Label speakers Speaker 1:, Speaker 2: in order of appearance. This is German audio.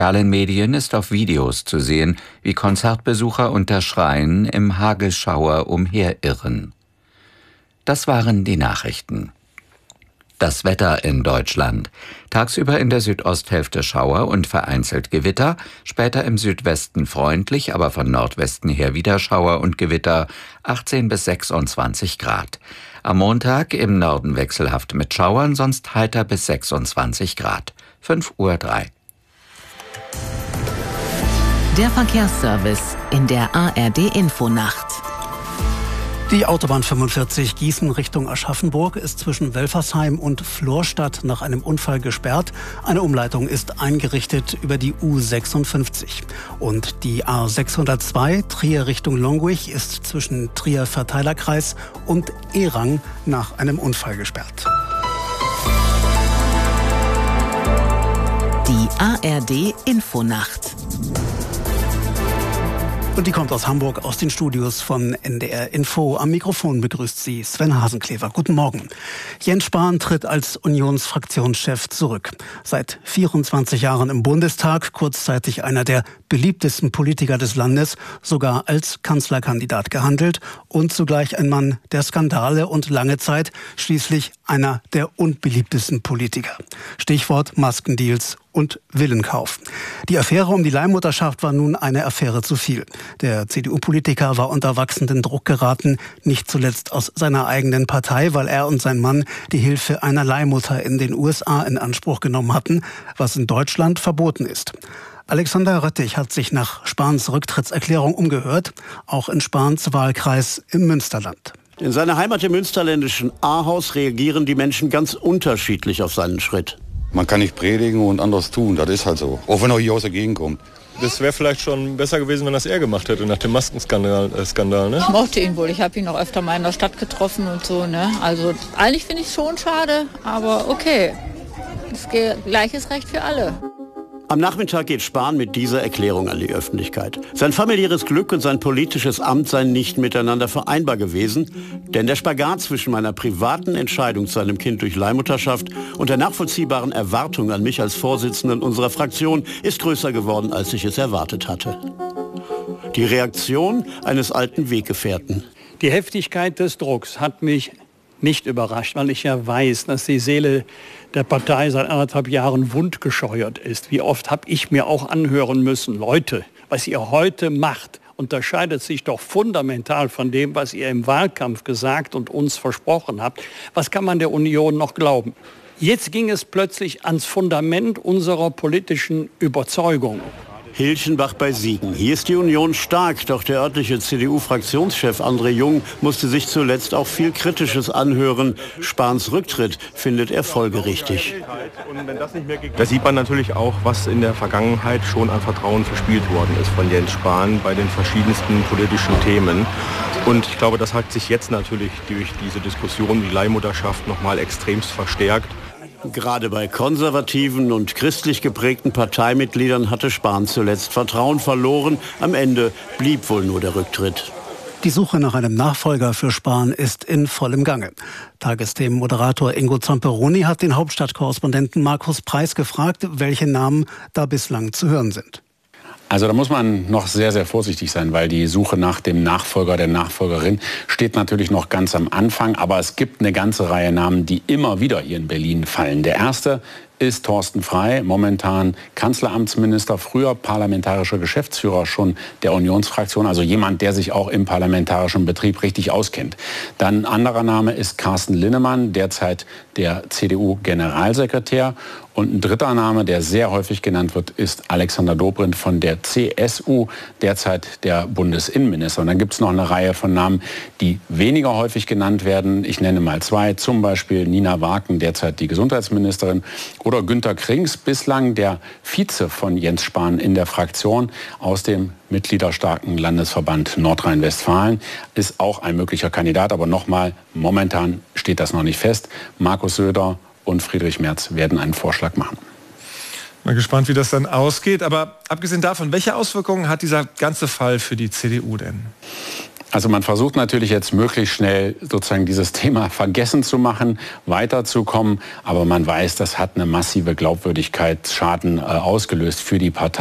Speaker 1: sozialen Medien ist auf Videos zu sehen, wie Konzertbesucher unter Schreien im Hagelschauer umherirren. Das waren die Nachrichten. Das Wetter in Deutschland. Tagsüber in der Südosthälfte Schauer und vereinzelt Gewitter, später im Südwesten freundlich, aber von Nordwesten her wieder Schauer und Gewitter, 18 bis 26 Grad. Am Montag im Norden wechselhaft mit Schauern, sonst heiter bis 26 Grad. 5:03 Uhr.
Speaker 2: Der Verkehrsservice in der ARD-Infonacht.
Speaker 3: Die Autobahn 45 Gießen Richtung Aschaffenburg ist zwischen Welfersheim und Florstadt nach einem Unfall gesperrt. Eine Umleitung ist eingerichtet über die U56. Und die A602 Trier Richtung Longwig ist zwischen Trier Verteilerkreis und Erang nach einem Unfall gesperrt.
Speaker 2: Die ARD-Infonacht.
Speaker 3: Und die kommt aus Hamburg, aus den Studios von NDR Info. Am Mikrofon begrüßt sie Sven Hasenklever. Guten Morgen. Jens Spahn tritt als Unionsfraktionschef zurück. Seit 24 Jahren im Bundestag, kurzzeitig einer der beliebtesten Politiker des Landes, sogar als Kanzlerkandidat gehandelt und zugleich ein Mann der Skandale und lange Zeit schließlich einer der unbeliebtesten Politiker. Stichwort Maskendeals und Villenkauf. Die Affäre um die Leihmutterschaft war nun eine Affäre zu viel. Der CDU-Politiker war unter wachsenden Druck geraten, nicht zuletzt aus seiner eigenen Partei, weil er und sein Mann die Hilfe einer Leihmutter in den USA in Anspruch genommen hatten, was in Deutschland verboten ist. Alexander Röttich hat sich nach Spahns Rücktrittserklärung umgehört, auch in Spahns Wahlkreis im Münsterland.
Speaker 4: In seiner Heimat im münsterländischen Ahaus reagieren die Menschen ganz unterschiedlich auf seinen Schritt.
Speaker 5: Man kann nicht predigen und anderes tun, das ist halt so. Auch wenn er hier aus der Gegend kommt.
Speaker 6: Das wäre vielleicht schon besser gewesen, wenn das er gemacht hätte, nach dem Maskenskandal. Ne?
Speaker 7: Ich mochte ihn wohl, ich habe ihn auch öfter mal in der Stadt getroffen und so. Ne? Also eigentlich finde ich es schon schade, aber okay. Es geht gleiches Recht für alle.
Speaker 4: Am Nachmittag geht Spahn mit dieser Erklärung an die Öffentlichkeit. Sein familiäres Glück und sein politisches Amt seien nicht miteinander vereinbar gewesen, denn der Spagat zwischen meiner privaten Entscheidung zu einem Kind durch Leihmutterschaft und der nachvollziehbaren Erwartung an mich als Vorsitzenden unserer Fraktion ist größer geworden, als ich es erwartet hatte. Die Reaktion eines alten Weggefährten.
Speaker 8: Die Heftigkeit des Drucks hat mich nicht überrascht, weil ich ja weiß, dass die Seele der Partei seit 1,5 Jahren wundgescheuert ist. Wie oft habe ich mir auch anhören müssen, Leute, was ihr heute macht, unterscheidet sich doch fundamental von dem, was ihr im Wahlkampf gesagt und uns versprochen habt. Was kann man der Union noch glauben? Jetzt ging es plötzlich ans Fundament unserer politischen Überzeugung.
Speaker 4: Hilchenbach bei Siegen. Hier ist die Union stark, doch der örtliche CDU-Fraktionschef André Jung musste sich zuletzt auch viel Kritisches anhören. Spahns Rücktritt findet er folgerichtig.
Speaker 6: Da sieht man natürlich auch, was in der Vergangenheit schon an Vertrauen verspielt worden ist von Jens Spahn bei den verschiedensten politischen Themen. Und ich glaube, das hat sich jetzt natürlich durch diese Diskussion die Leihmutterschaft nochmal extremst verstärkt.
Speaker 4: Gerade bei konservativen und christlich geprägten Parteimitgliedern hatte Spahn zuletzt Vertrauen verloren. Am Ende blieb wohl nur der Rücktritt.
Speaker 3: Die Suche nach einem Nachfolger für Spahn ist in vollem Gange. Tagesthemenmoderator Ingo Zamperoni hat den Hauptstadtkorrespondenten Markus Preis gefragt, welche Namen da bislang zu hören sind.
Speaker 9: Also da muss man noch sehr, sehr vorsichtig sein, weil die Suche nach dem Nachfolger, der Nachfolgerin steht natürlich noch ganz am Anfang. Aber es gibt eine ganze Reihe Namen, die immer wieder hier in Berlin fallen. Der erste ist Thorsten Frey, momentan Kanzleramtsminister, früher parlamentarischer Geschäftsführer schon der Unionsfraktion, also jemand, der sich auch im parlamentarischen Betrieb richtig auskennt. Dann ein anderer Name ist Carsten Linnemann, derzeit der CDU-Generalsekretär. Und ein dritter Name, der sehr häufig genannt wird, ist Alexander Dobrindt von der CSU, derzeit der Bundesinnenminister. Und dann gibt es noch eine Reihe von Namen, die weniger häufig genannt werden. Ich nenne mal zwei, zum Beispiel Nina Waken, derzeit die Gesundheitsministerin, oder Günter Krings, bislang der Vize von Jens Spahn in der Fraktion aus dem mitgliederstarken Landesverband Nordrhein-Westfalen, ist auch ein möglicher Kandidat. Aber nochmal, momentan steht das noch nicht fest. Markus Söder und Friedrich Merz werden einen Vorschlag machen.
Speaker 10: Mal gespannt, wie das dann ausgeht. Aber abgesehen davon, welche Auswirkungen hat dieser ganze Fall für die CDU denn?
Speaker 9: Also man versucht natürlich jetzt möglichst schnell sozusagen dieses Thema vergessen zu machen, weiterzukommen. Aber man weiß, das hat eine massive Glaubwürdigkeitsschaden ausgelöst für die Partei.